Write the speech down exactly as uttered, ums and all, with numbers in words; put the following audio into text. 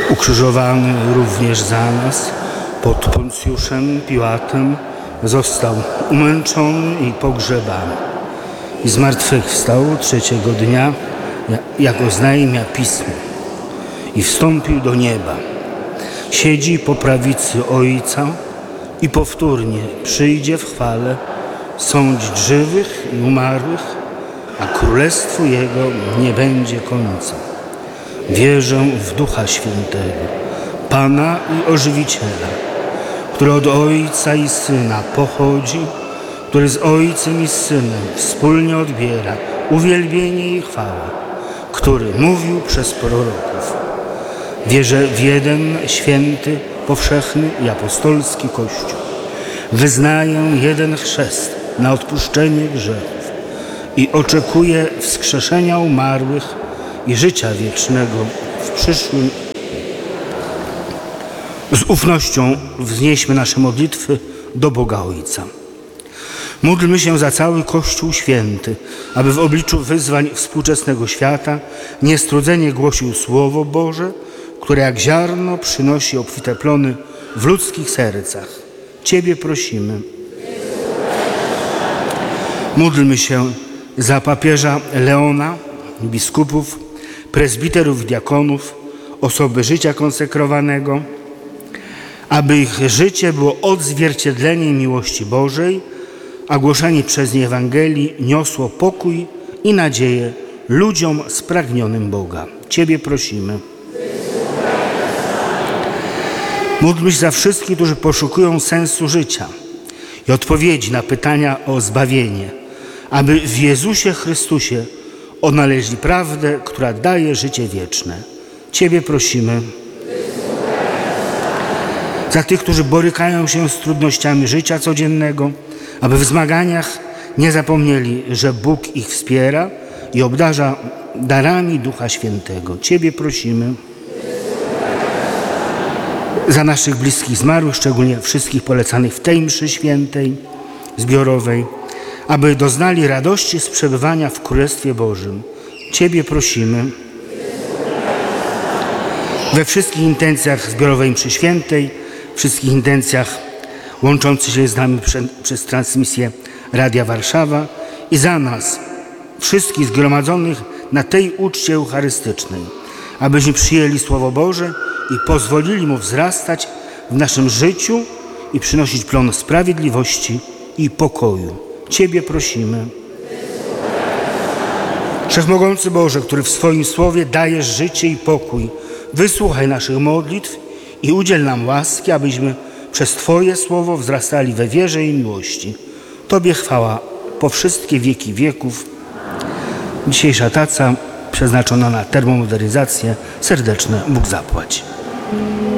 ukrzyżowany również za nas pod Poncjuszem Piłatem, został umęczony i pogrzebany. I zmartwychwstał trzeciego dnia, jak oznajmia Pismo, i wstąpił do nieba. Siedzi po prawicy Ojca i powtórnie przyjdzie w chwale sądzić żywych i umarłych, a królestwu Jego nie będzie końca. Wierzę w Ducha Świętego, Pana i Ożywiciela, który od Ojca i Syna pochodzi, który z Ojcem i Synem wspólnie odbiera uwielbienie i chwałę, który mówił przez proroków. Wierzę w jeden święty, powszechny i apostolski Kościół. Wyznaję jeden chrzest na odpuszczenie grzechów i oczekuję wskrzeszenia umarłych i życia wiecznego w przyszłym. Z ufnością wznieśmy nasze modlitwy do Boga Ojca. Módlmy się za cały Kościół Święty, aby w obliczu wyzwań współczesnego świata niestrudzenie głosił Słowo Boże, które jak ziarno przynosi obfite plony w ludzkich sercach. Ciebie prosimy. Módlmy się za papieża Leona, biskupów, prezbiterów, diakonów, osoby życia konsekrowanego, aby ich życie było odzwierciedleniem miłości Bożej, a głoszenie przez nie Ewangelii niosło pokój i nadzieję ludziom spragnionym Boga. Ciebie prosimy. Módlmy się za wszystkich, którzy poszukują sensu życia i odpowiedzi na pytania o zbawienie, aby w Jezusie Chrystusie odnaleźli prawdę, która daje życie wieczne. Ciebie prosimy. Za tych, którzy borykają się z trudnościami życia codziennego, aby w zmaganiach nie zapomnieli, że Bóg ich wspiera i obdarza darami Ducha Świętego. Ciebie prosimy. Za naszych bliskich zmarłych, szczególnie wszystkich polecanych w tej mszy świętej, zbiorowej, aby doznali radości z przebywania w Królestwie Bożym. Ciebie prosimy. We wszystkich intencjach zbiorowej mszy świętej, wszystkich intencjach łączących się z nami prze, przez transmisję Radia Warszawa i za nas, wszystkich zgromadzonych na tej uczcie eucharystycznej, abyśmy przyjęli Słowo Boże i pozwolili Mu wzrastać w naszym życiu i przynosić plon sprawiedliwości i pokoju. Ciebie prosimy. Wszechmogący Boże, który w swoim Słowie dajesz życie i pokój, wysłuchaj naszych modlitw i udziel nam łaski, abyśmy przez Twoje Słowo wzrastali we wierze i miłości. Tobie chwała po wszystkie wieki wieków. Dzisiejsza taca przeznaczona na termomodernizację serdeczne Bóg zapłać.